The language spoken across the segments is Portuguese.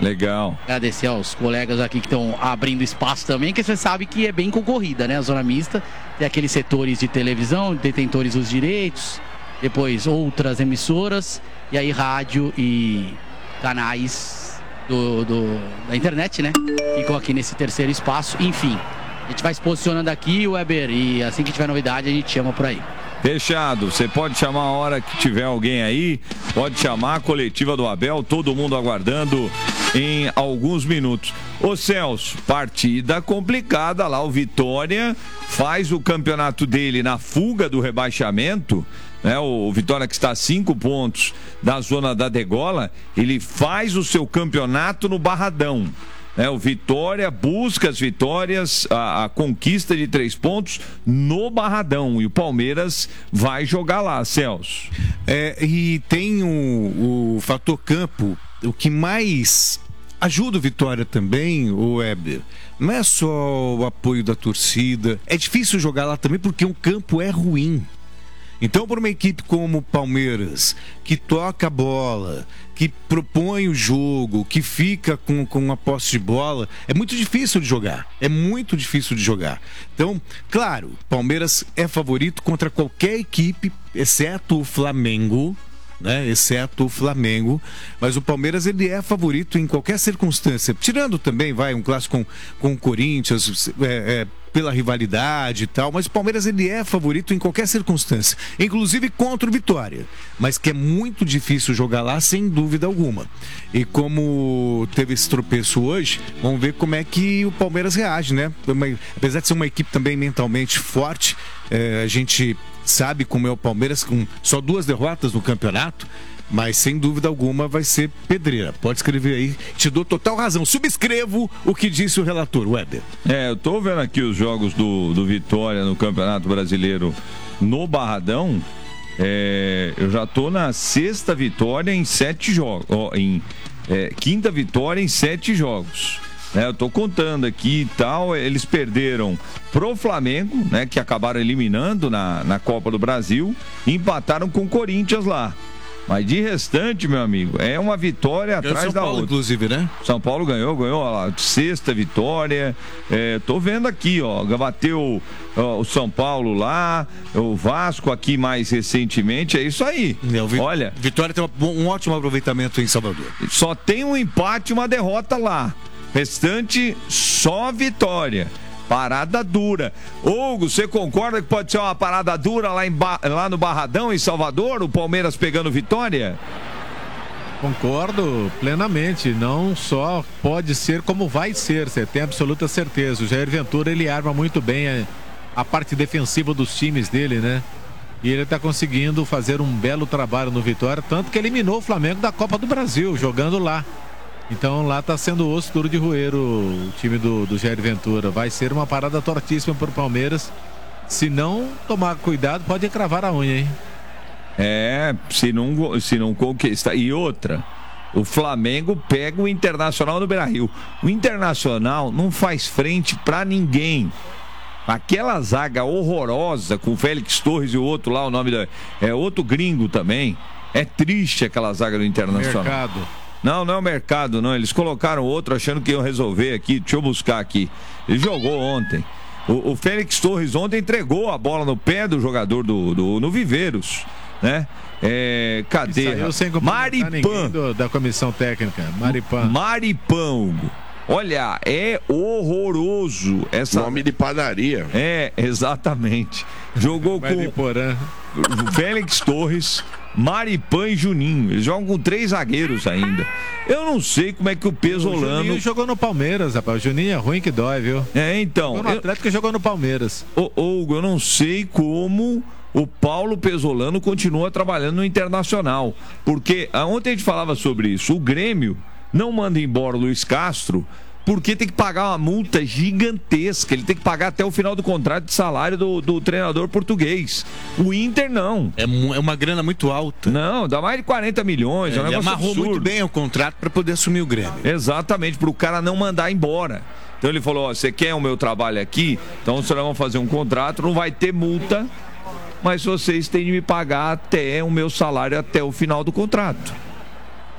Legal. Agradecer aos colegas aqui que estão abrindo espaço também, que você sabe que é bem concorrida, né? A zona mista tem aqueles setores de televisão, detentores dos direitos, depois outras emissoras, e aí rádio e canais da internet, né? Ficam aqui nesse terceiro espaço. Enfim, a gente vai se posicionando aqui, Weber, e assim que tiver novidade a gente chama por aí. Fechado, você pode chamar a hora que tiver alguém aí, pode chamar a coletiva do Abel, todo mundo aguardando em alguns minutos. Ô Celso, partida complicada lá, o Vitória faz o campeonato dele na fuga do rebaixamento, né? O Vitória, que está a 5 pontos da zona da degola, ele faz o seu campeonato no Barradão. O Vitória busca as vitórias, a conquista de 3 pontos no Barradão, e o Palmeiras vai jogar lá, Celso. E tem o fator campo, o que mais ajuda o Vitória também, o Weber, não é só o apoio da torcida, é difícil jogar lá também porque o campo é ruim. Então, para uma equipe como o Palmeiras, que toca a bola, que propõe o jogo, que fica com a posse de bola, é muito difícil de jogar. É muito difícil de jogar. Então, claro, o Palmeiras é favorito contra qualquer equipe, exceto o Flamengo, né? Exceto o Flamengo, mas o Palmeiras ele é favorito em qualquer circunstância. Tirando também, um clássico com o Corinthians, pela rivalidade e tal, mas o Palmeiras ele é favorito em qualquer circunstância, inclusive contra o Vitória, mas que é muito difícil jogar lá sem dúvida alguma. E como teve esse tropeço hoje, vamos ver como é que o Palmeiras reage, né? Apesar de ser uma equipe também mentalmente forte, a gente sabe como é o Palmeiras, com só 2 derrotas no campeonato, mas sem dúvida alguma vai ser pedreira. Pode escrever aí, te dou total razão. Subscrevo o que disse o relator, Weber. Eu tô vendo aqui os jogos do Vitória no Campeonato Brasileiro no Barradão. Eu já tô na 6ª vitória em 7 jogos. Quinta vitória em 7 jogos. Eu tô contando aqui e tal. Eles perderam pro Flamengo, né, que acabaram eliminando na Copa do Brasil, e empataram com o Corinthians lá. Mas de restante, meu amigo, é uma vitória atrás da outra. Inclusive, né? São Paulo ganhou, ó lá, 6ª vitória. Tô vendo aqui, ó, bateu o São Paulo lá, o Vasco aqui mais recentemente, é isso aí. Olha, Vitória tem um ótimo aproveitamento em Salvador. Só tem um empate e uma derrota lá. Restante, só vitória. Parada dura. Hugo, você concorda que pode ser uma parada dura lá no Barradão, em Salvador, o Palmeiras pegando Vitória? Concordo plenamente. Não só pode ser, como vai ser. Você tem absoluta certeza. O Jair Ventura, ele arma muito bem a parte defensiva dos times dele, né? E ele está conseguindo fazer um belo trabalho no Vitória, tanto que eliminou o Flamengo da Copa do Brasil, jogando lá. Então lá está sendo osso duro de roer o time do Jair Ventura. Vai ser uma parada tortíssima para o Palmeiras. Se não tomar cuidado, pode cravar a unha, hein? Se não conquistar. E outra, o Flamengo pega o Internacional no Beira-Rio. O Internacional não faz frente para ninguém. Aquela zaga horrorosa com o Félix Torres e o outro lá, o nome outro gringo também. É triste aquela zaga do Internacional. Mercado. Não é o Mercado, não. Eles colocaram outro achando que iam resolver aqui. Deixa eu buscar aqui. Ele jogou ontem. O Félix Torres ontem entregou a bola no pé do jogador no Viveiros, né? Cadê? Maripan. Da comissão técnica. Maripan, Hugo. Olha, é horroroso. Nome de padaria. Exatamente. Jogou com Félix Torres, Maripan e Juninho. Eles jogam com 3 zagueiros ainda. Eu não sei como é que o Pesolano... O Juninho jogou no Palmeiras, rapaz. O Juninho é ruim que dói, viu? Então... Jogou no Atlético e jogou no Palmeiras. Hugo, eu não sei como o Paulo Pesolano continua trabalhando no Internacional. Porque ontem a gente falava sobre isso. O Grêmio não manda embora o Luiz Castro porque tem que pagar uma multa gigantesca. Ele tem que pagar até o final do contrato de salário do treinador português. O Inter não. É uma grana muito alta. Não, dá mais de 40 milhões. Ele amarrou absurdo. Muito bem o contrato para poder assumir o Grêmio. Exatamente, para o cara não mandar embora. Então ele falou, você quer o meu trabalho aqui? Então vocês vão fazer um contrato, não vai ter multa, mas vocês têm de me pagar até o meu salário até o final do contrato.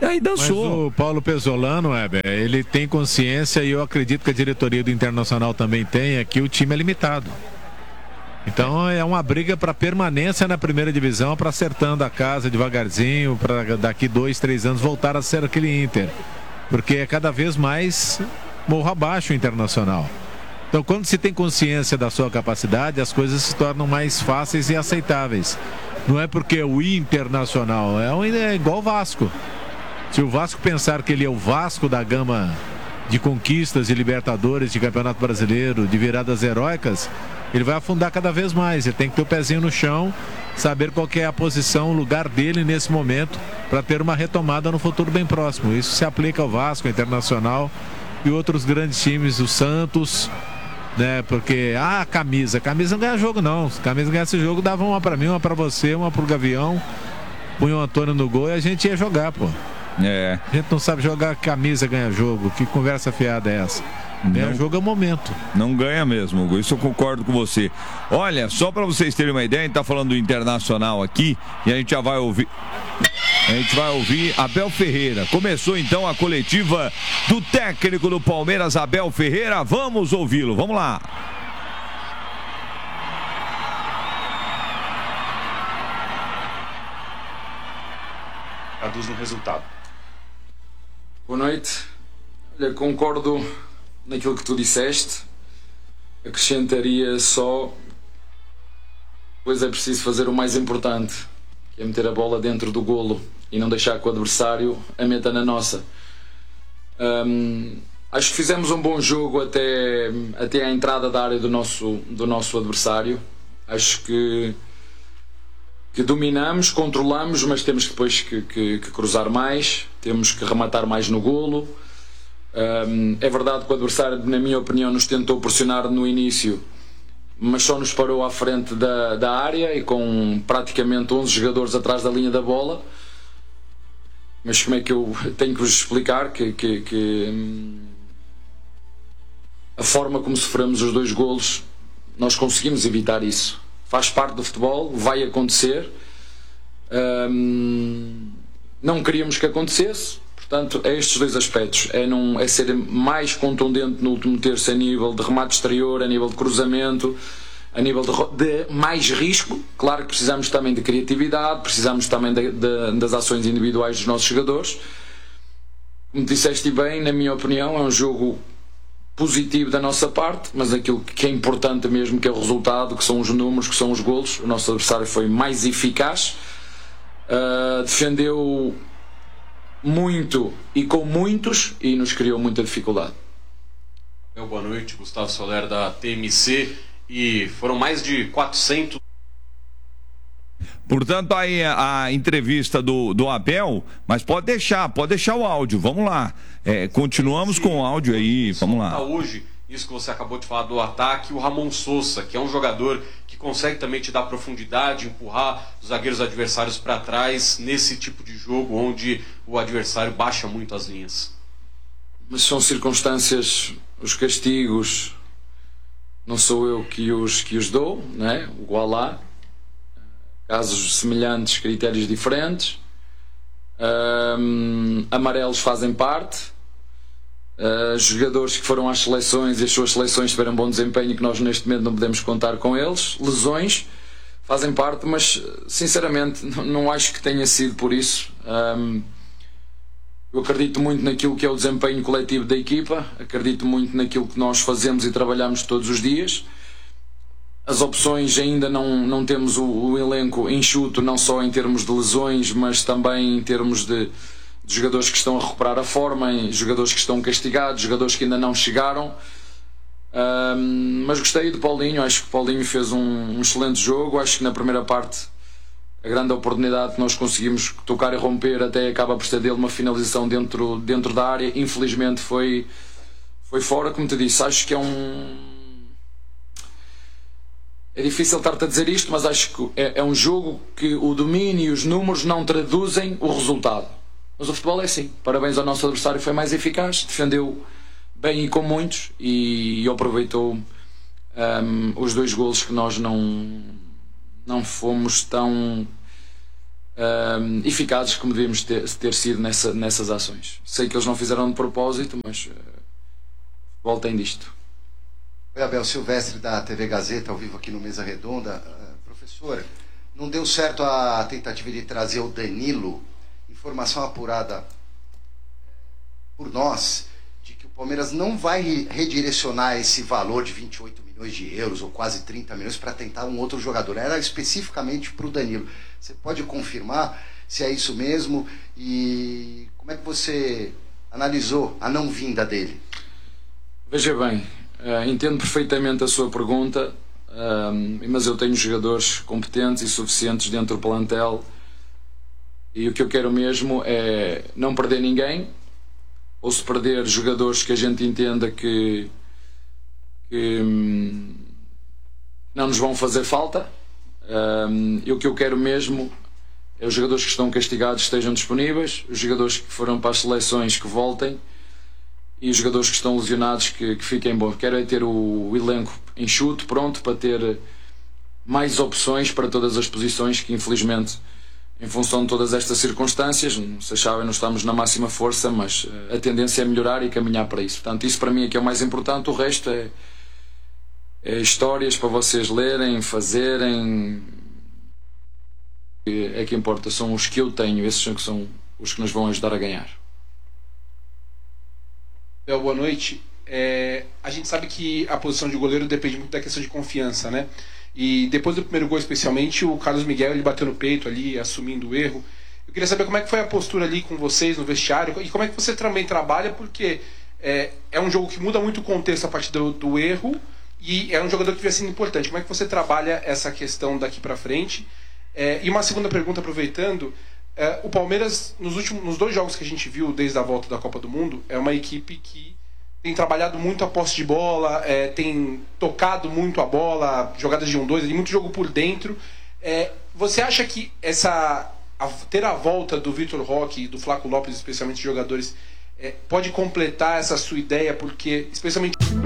Aí dançou. Mas o Paulo Pesolano, ele tem consciência, e eu acredito que a diretoria do Internacional também tem, é que o time é limitado. Então é uma briga para permanência na primeira divisão, para acertando a casa devagarzinho, para daqui 2, 3 anos voltar a ser aquele Inter. Porque é cada vez mais morro abaixo o Internacional. Então, quando se tem consciência da sua capacidade, as coisas se tornam mais fáceis e aceitáveis. Não é porque o Internacional é igual o Vasco. Se o Vasco pensar que ele é o Vasco da gama de conquistas de Libertadores, de Campeonato Brasileiro, de viradas heróicas, ele vai afundar cada vez mais. Ele tem que ter o pezinho no chão, saber qual que é a posição, o lugar dele nesse momento, para ter uma retomada no futuro bem próximo. Isso se aplica ao Vasco, ao Internacional e outros grandes times, o Santos, né? Porque camisa não ganha jogo, não. Se a camisa ganhasse jogo, dava uma para mim, uma para você, uma pro Gavião, punha o Antônio no gol e a gente ia jogar, pô. A gente não sabe jogar camisa ganha jogo. Que conversa fiada é essa? Ganha jogo é o momento. Não ganha mesmo, Hugo. Isso eu concordo com você. Olha, só para vocês terem uma ideia, a gente tá falando do Internacional aqui e a gente já vai ouvir. A gente vai ouvir Abel Ferreira. Começou então a coletiva do técnico do Palmeiras, Abel Ferreira. Vamos ouvi-lo. Vamos lá. Traduz no resultado. Boa noite. Olha, concordo naquilo que tu disseste. Acrescentaria só, pois é preciso fazer o mais importante, que é meter a bola dentro do golo e não deixar que o adversário a meta na nossa. Acho que fizemos um bom jogo até a entrada da área do nosso adversário. Acho que dominamos, controlamos, mas temos depois que cruzar mais, temos que rematar mais no golo. É verdade que o adversário, na minha opinião, nos tentou pressionar no início, mas só nos parou à frente da área e com praticamente 11 jogadores atrás da linha da bola. Mas como é que eu tenho que vos explicar que a forma como sofremos os 2 golos, nós conseguimos evitar isso. Faz parte do futebol, vai acontecer. Não queríamos que acontecesse. Portanto, é estes 2 aspectos. É ser mais contundente no último terço a nível de remate exterior, a nível de cruzamento, a nível de mais risco. Claro que precisamos também de criatividade, precisamos também das ações individuais dos nossos jogadores. Como disseste bem, na minha opinião, é um jogo positivo da nossa parte, mas aquilo que é importante mesmo, que é o resultado, que são os números, que são os golos. O nosso adversário foi mais eficaz, defendeu muito e com muitos e nos criou muita dificuldade. Boa noite, Gustavo Soler da TMC. E foram mais de 400. Portanto, aí a entrevista do Abel, mas pode deixar o áudio, vamos lá. Continuamos com o áudio aí, vamos lá. Hoje, isso que você acabou de falar do ataque, o Ramon Sousa, que é um jogador que consegue também te dar profundidade, empurrar os zagueiros adversários para trás nesse tipo de jogo onde o adversário baixa muito as linhas. Mas são circunstâncias, os castigos, não sou eu que os dou, né? Igual há casos semelhantes, critérios diferentes. Amarelos fazem parte. Jogadores que foram às seleções e as suas seleções tiveram bom desempenho, que nós neste momento não podemos contar com eles. Lesões fazem parte, mas sinceramente não acho que tenha sido por isso. Eu acredito muito naquilo que é o desempenho coletivo da equipa, acredito muito naquilo que nós fazemos e trabalhamos todos os dias. As opções ainda não temos o elenco enxuto, não só em termos de lesões, mas também em termos de jogadores que estão a recuperar a forma, jogadores que estão castigados, jogadores que ainda não chegaram. Mas gostei do Paulinho, acho que o Paulinho fez um excelente jogo. Acho que na primeira parte a grande oportunidade que nós conseguimos tocar e romper até acaba por ser dele uma finalização dentro da área. Infelizmente foi fora, como te disse. Acho que é difícil estar-te a dizer isto, mas acho que é um jogo que o domínio e os números não traduzem o resultado. Mas o futebol é assim. Parabéns ao nosso adversário, foi mais eficaz, defendeu bem e com muitos e aproveitou os 2 golos que nós não fomos tão eficazes como devíamos ter sido nessas ações. Sei que eles não fizeram de propósito, mas voltem disto. Oi, Abel, Silvestre da TV Gazeta, ao vivo aqui no Mesa Redonda. Professor, não deu certo a tentativa de trazer o Danilo, informação apurada por nós, de que o Palmeiras não vai redirecionar esse valor de 28 milhões de euros, ou quase 30 milhões, para tentar um outro jogador. Era especificamente para o Danilo. Você pode confirmar se é isso mesmo? E como é que você analisou a não vinda dele? Veja bem, entendo perfeitamente a sua pergunta, mas eu tenho jogadores competentes e suficientes dentro do plantel, e o que eu quero mesmo é não perder ninguém, ou se perder jogadores que a gente entenda que não nos vão fazer falta. E o que eu quero mesmo é os jogadores que estão castigados estejam disponíveis, os jogadores que foram para as seleções que voltem, e os jogadores que estão lesionados que fiquem bons. Quero é ter o elenco enxuto, pronto, para ter mais opções para todas as posições, que infelizmente, em função de todas estas circunstâncias, vocês sabem, não estamos na máxima força, mas a tendência é melhorar e caminhar para isso. Portanto, isso para mim é que é o mais importante. O resto é histórias para vocês lerem, fazerem. É que importa, são os que eu tenho, esses são os que nos vão ajudar a ganhar. Boa noite. A gente sabe que a posição de goleiro depende muito da questão de confiança, né? E depois do primeiro gol, especialmente, o Carlos Miguel ele bateu no peito ali, assumindo o erro. Eu queria saber como é que foi a postura ali com vocês no vestiário e como é que você também trabalha, porque é um jogo que muda muito o contexto a partir do erro e é um jogador que vai sendo importante. Como é que você trabalha essa questão daqui para frente? E uma segunda pergunta, aproveitando, o Palmeiras, nos 2 jogos que a gente viu desde a volta da Copa do Mundo, é uma equipe que tem trabalhado muito a posse de bola, tem tocado muito a bola, jogadas de 1-2, muito jogo por dentro. Você acha que ter a volta do Vitor Roque e do Flaco Lopes, especialmente jogadores, pode completar essa sua ideia? Porque, especialmente...